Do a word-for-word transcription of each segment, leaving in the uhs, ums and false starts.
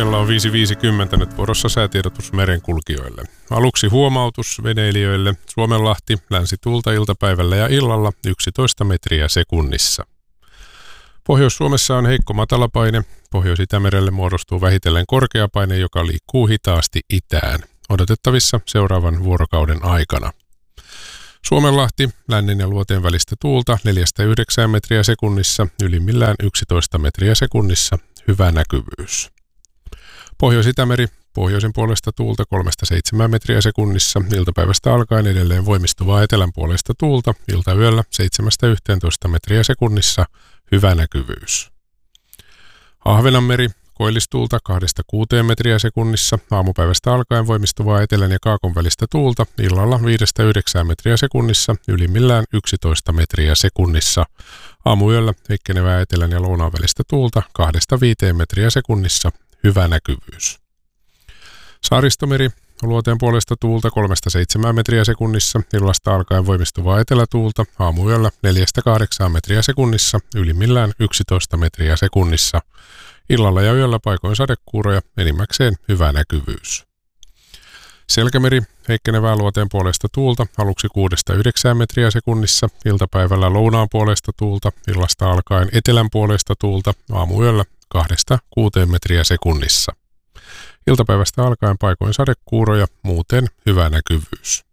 Kello on viisi viisikymmentä, nyt vuorossa säätiedotus merenkulkijoille. Aluksi huomautus veneilijöille. Suomenlahti, länsituulta iltapäivällä ja illalla yksitoista metriä sekunnissa. Pohjois-Suomessa on heikko matalapaine. Pohjois-Itämerelle muodostuu vähitellen korkeapaine, joka liikkuu hitaasti itään. Odotettavissa seuraavan vuorokauden aikana. Suomenlahti, lännen ja luoteen välistä tuulta neljästä yhdeksään metriä sekunnissa, ylimmillään yksitoista metriä sekunnissa, hyvä näkyvyys. Pohjois-Itämeri, pohjoisen puolesta tuulta kolmesta seitsemään metriä sekunnissa, iltapäivästä alkaen edelleen voimistuvaa etelän puolesta tuulta, iltayöllä seitsemästä yhteentoista metriä sekunnissa, hyvä näkyvyys. Ahvenanmeri, koillistuulta kahdesta kuuteen metriä sekunnissa, aamupäivästä alkaen voimistuvaa etelän ja kaakon välistä tuulta, illalla viidestä yhdeksään metriä sekunnissa, ylimmillään yksitoista metriä sekunnissa. Aamuyöllä heikkenevää etelän ja lounaan välistä tuulta kahdesta viiteen metriä sekunnissa, hyvä näkyvyys. Saaristomeri, luoteen puolesta tuulta kolmesta seitsemään metriä sekunnissa, illasta alkaen voimistuvaa etelätuulta, aamuyöllä neljästä kahdeksaan metriä sekunnissa, ylimmillään yksitoista metriä sekunnissa. Illalla ja yöllä paikoin sadekuuroja, enimmäkseen hyvä näkyvyys. Selkämeri, heikkenevää luoteen puolesta tuulta, aluksi kuudesta yhdeksään metriä sekunnissa, iltapäivällä lounaan puolesta tuulta, illasta alkaen etelän puolesta tuulta, aamuyöllä kahdesta kuuteen metriä sekunnissa. Iltapäivästä alkaen paikoin sadekuuroja, muuten hyvä näkyvyys.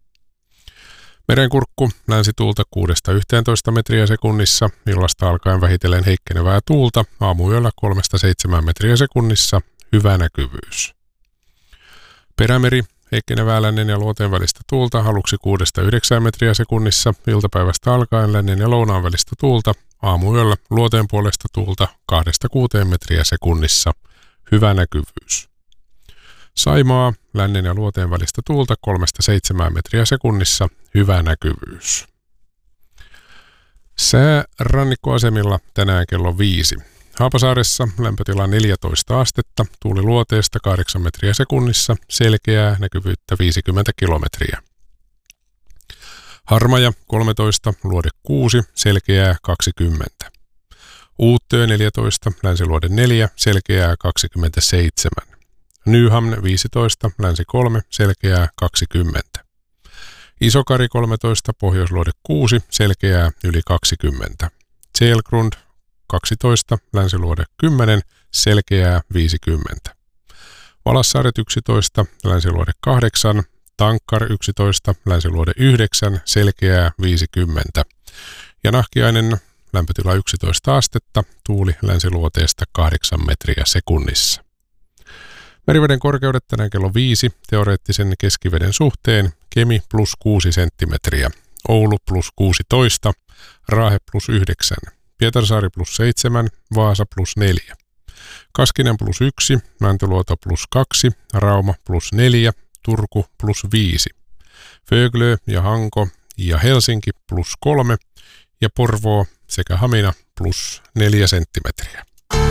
Merenkurkku, länsituulta kuudesta yhteentoista metriä sekunnissa, illasta alkaen vähitellen heikkenevää tuulta, aamuyöllä kolmesta seitsemään metriä sekunnissa, hyvä näkyvyys. Perämeri, heikkenevää lännen ja luoteen välistä tuulta, aluksi kuudesta yhdeksään metriä sekunnissa, iltapäivästä alkaen lännen ja lounaan välistä tuulta, aamuyöllä luoteen puolesta tuulta kahdesta kuuteen metriä sekunnissa, hyvä näkyvyys. Saimaa, lännen ja luoteen välistä tuulta kolmesta seitsemään metriä sekunnissa, hyvä näkyvyys. Sää rannikkoasemilla tänään kello viisi. Haapasaaressa lämpötila neljätoista astetta, tuuli luoteesta kahdeksan metriä sekunnissa, selkeää näkyvyyttä viisikymmentä kilometriä. Harmaja kolmetoista, luode kuusi, selkeää kaksikymmentä. Uuttöö neljätoista, länsiluode neljä, selkeää kaksikymmentäseitsemän. Nyhamn viisitoista, länsi kolme, selkeää kaksikymmentä. Isokari kolmetoista, pohjoisluode kuusi, selkeää yli kaksikymmentä. Tselgrund kaksitoista, länsiluode kymmenen, selkeää viisikymmentä. Valassaaret yksitoista, länsiluode kahdeksan, Tankkar yksitoista, länsiluode yhdeksän, selkeää viisikymmentä. Ja Nahkiainen lämpötila yksitoista astetta, tuuli länsiluoteesta kahdeksan metriä sekunnissa. Meriveden korkeudet tänään kello viisi, teoreettisen keskiveden suhteen, Kemi plus kuusi senttimetriä, Oulu plus kuusitoista, Raahe plus yhdeksän, Pietarsaari plus seitsemän, Vaasa plus neljä, Kaskinen plus yksi, Mäntyluoto plus kaksi, Rauma plus neljä, Turku plus viisi, Föglö ja Hanko ja Helsinki plus kolme ja Porvoo sekä Hamina plus neljä senttimetriä.